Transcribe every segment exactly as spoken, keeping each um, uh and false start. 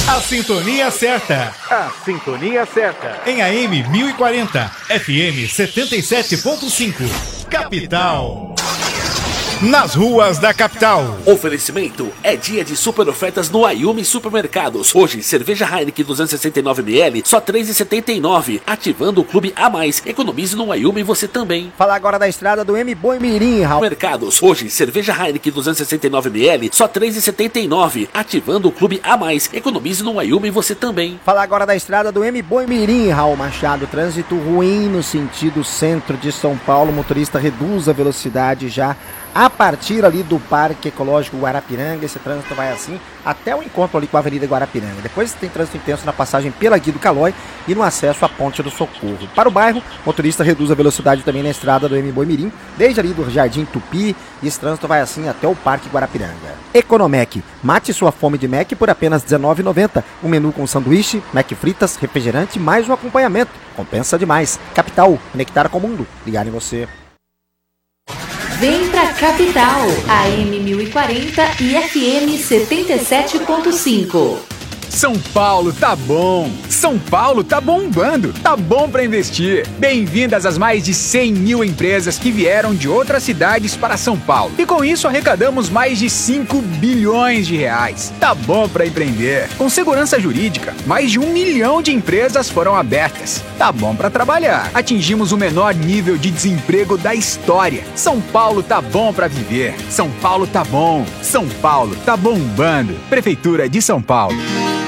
A sintonia certa. A sintonia certa. Em A M mil e quarenta, F M setenta e sete ponto cinco. Capital. Nas ruas da capital. Oferecimento é dia de super ofertas no Ayumi Supermercados. Hoje, cerveja Heineken duzentos e sessenta e nove mililitros, só três reais e setenta e nove centavos. Ativando o Clube A Mais. Economize no Ayumi você também. Fala agora da estrada do M Boi Mirim, Raul. Mercados. Hoje, cerveja Heineken duzentos e sessenta e nove mililitros, só três reais e setenta e nove centavos. Ativando o Clube A Mais. Economize no Ayumi você também. Fala agora da estrada do M Boi Mirim, Raul Machado. Trânsito ruim no sentido centro de São Paulo. Motorista reduz a velocidade já a partir ali do Parque Ecológico Guarapiranga. Esse trânsito vai assim até o encontro ali com a Avenida Guarapiranga. Depois tem trânsito intenso na passagem pela Guido Calói e no acesso à Ponte do Socorro. Para o bairro, motorista reduz a velocidade também na estrada do M Boi Mirim, desde ali do Jardim Tupi, e esse trânsito vai assim até o Parque Guarapiranga. Economec, mate sua fome de Mac por apenas dezenove reais e noventa centavos. Um menu com sanduíche, Mac fritas, refrigerante, mais um acompanhamento. Compensa demais. Capital, conectar com o mundo. Ligar em você. Vem pra Capital, A M mil e quarenta e F M setenta e sete ponto cinco. São Paulo tá bom, São Paulo tá bombando, tá bom pra investir. Bem-vindas às mais de cem mil empresas que vieram de outras cidades para São Paulo. E com isso arrecadamos mais de cinco bilhões de reais. Tá bom pra empreender. Com segurança jurídica, mais de um milhão de empresas foram abertas. Tá bom pra trabalhar. Atingimos o menor nível de desemprego da história. São Paulo tá bom pra viver. São Paulo tá bom. São Paulo tá bombando. Prefeitura de São Paulo.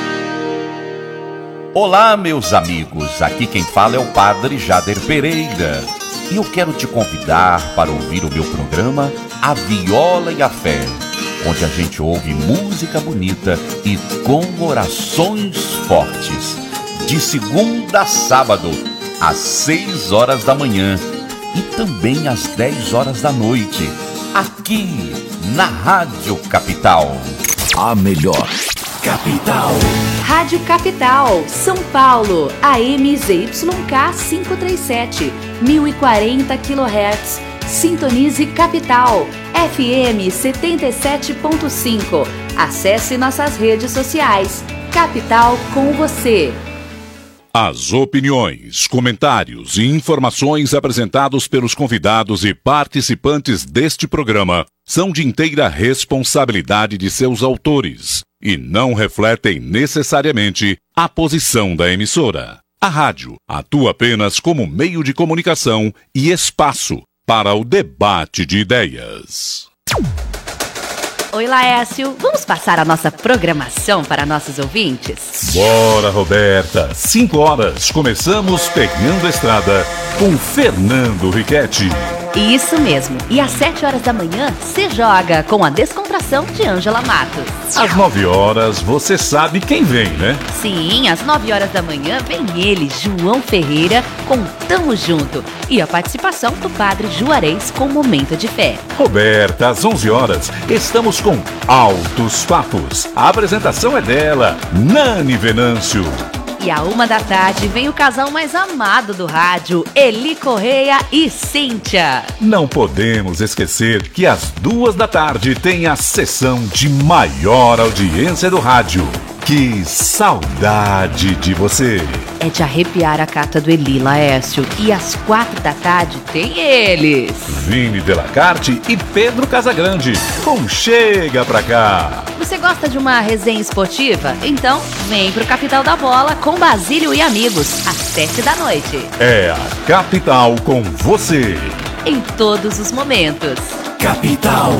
Olá, meus amigos, aqui quem fala é o Padre Jader Pereira e eu quero te convidar para ouvir o meu programa A Viola e a Fé, onde a gente ouve música bonita e com orações fortes, de segunda a sábado, às seis horas da manhã e também às dez horas da noite, aqui na Rádio Capital. A melhor Capital. Rádio Capital, São Paulo, A M Z Y K quinhentos e trinta e sete, mil e quarenta quilohertz. Sintonize Capital, F M setenta e sete ponto cinco. Acesse nossas redes sociais. Capital com você. As opiniões, comentários e informações apresentados pelos convidados e participantes deste programa são de inteira responsabilidade de seus autores e não refletem necessariamente a posição da emissora. A rádio atua apenas como meio de comunicação e espaço para o debate de ideias. Oi, Laércio. Vamos passar a nossa programação para nossos ouvintes? Bora, Roberta. Cinco horas. Começamos Pegando a Estrada com Fernando Riquetti. Isso mesmo. E às sete horas da manhã, você joga com a descontração de Ângela Matos. Às nove horas, você sabe quem vem, né? Sim, às nove horas da manhã vem ele, João Ferreira, com Tamo Junto. E a participação do Padre Juarez com Momento de Fé. Roberta, às onze horas, estamos com Altos Papos. A apresentação é dela, Nani Venâncio. E à uma da tarde vem o casal mais amado do rádio, Eli Correia e Cíntia. Não podemos esquecer que às duas da tarde tem a sessão de maior audiência do rádio. Que saudade de você! É de arrepiar a carta do Eli, Laércio. E às quatro da tarde tem eles, Vini Delacarte e Pedro Casagrande. Com Chega Pra Cá! Você gosta de uma resenha esportiva? Então vem pro Capital da Bola com Basílio e amigos, às sete da noite. É a Capital com você. Em todos os momentos. Capital.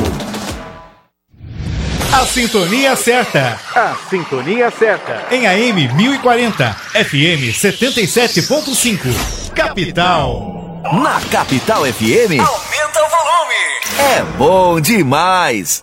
A sintonia certa. A sintonia certa. Em A M mil e quarenta, F M setenta e sete ponto cinco. Capital. Na Capital F M. Aumenta o volume. É bom demais.